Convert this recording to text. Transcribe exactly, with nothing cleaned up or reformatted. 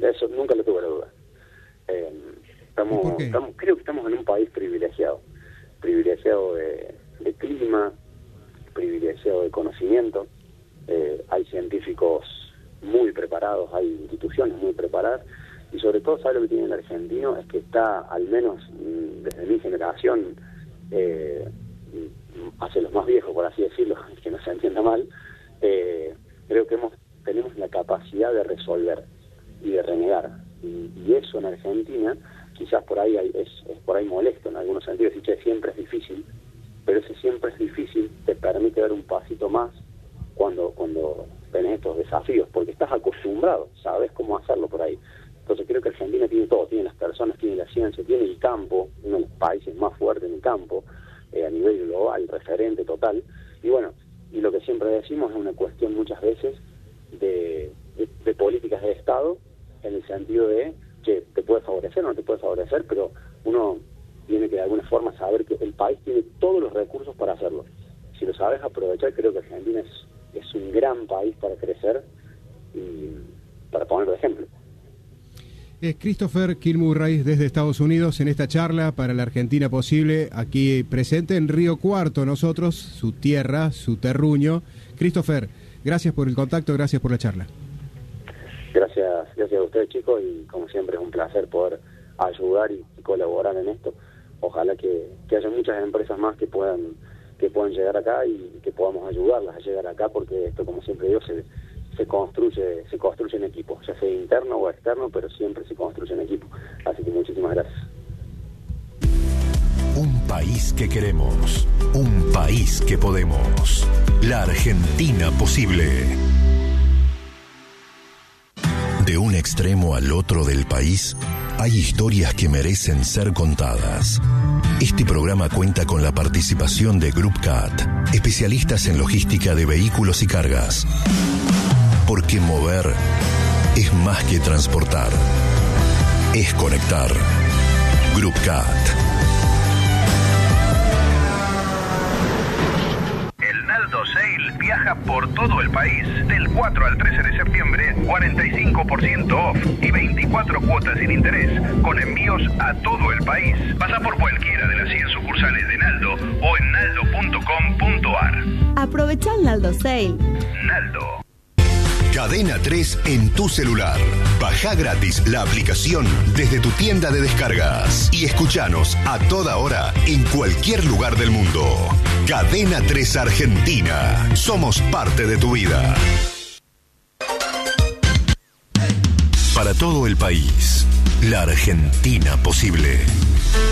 de eso nunca le tuve la duda. Eh, estamos, estamos, creo que estamos en un país privilegiado, privilegiado de, de clima, privilegiado de conocimiento. Eh, hay científicos muy preparados, hay instituciones muy preparadas, y sobre todo, ¿sabe lo que tiene el argentino? Es que está, al menos desde mi generación, eh, hacia los más viejos, por así decirlo, que no se entienda mal, eh, creo que hemos tenemos la capacidad de resolver y de renegar, y, y eso en Argentina quizás por ahí hay, es, es por ahí molesto en algunos sentidos, y che, siempre es difícil, pero ese siempre es difícil te permite dar un pasito más cuando cuando tenés estos desafíos, porque estás acostumbrado, sabes cómo hacerlo por ahí. Entonces creo que Argentina tiene todo, tiene las personas, tiene la ciencia, tiene el campo, uno de los países más fuertes en el campo, eh, a nivel global, referente total, y bueno, y lo que siempre decimos es una cuestión muchas veces de, de, de políticas de Estado, en el sentido de que te puede favorecer o no te puede favorecer, pero uno tiene que de alguna forma saber que el país tiene todos los recursos para hacerlo. Si lo sabes aprovechar, creo que Argentina es, es un gran país para crecer y para ponerlo de ejemplo. Es Christopher Kilmurray desde Estados Unidos en esta charla para la Argentina Posible, aquí presente en Río Cuarto, nosotros, su tierra, su terruño. Christopher, gracias por el contacto, gracias por la charla. Gracias, gracias a ustedes, chicos, y como siempre es un placer poder ayudar y, y colaborar en esto. Ojalá que, que haya muchas empresas más que puedan que puedan llegar acá y que podamos ayudarlas a llegar acá, porque esto, como siempre digo, se se construye se construye en equipo, ya sea interno o externo, pero siempre se construye en equipo. Así que muchísimas gracias. Un país que queremos, un país que podemos. La Argentina Posible. De un extremo al otro del país, hay historias que merecen ser contadas. Este programa cuenta con la participación de Group C A T, especialistas en logística de vehículos y cargas. Porque mover es más que transportar, es conectar. Group C A T. El Naldo Sale viaja por todo el país. Del cuatro al trece de septiembre, cuarenta y cinco por ciento off y veinticuatro cuotas sin interés, con envíos a todo el país. Pasa por cualquiera de las cien sucursales de Naldo o en naldo punto com punto a r. Aprovecha el Naldo Sale. Naldo. Cadena tres en tu celular. Baja gratis la aplicación desde tu tienda de descargas y escuchanos a toda hora en cualquier lugar del mundo. Cadena tres Argentina. Somos parte de tu vida. Para todo el país, la Argentina Posible.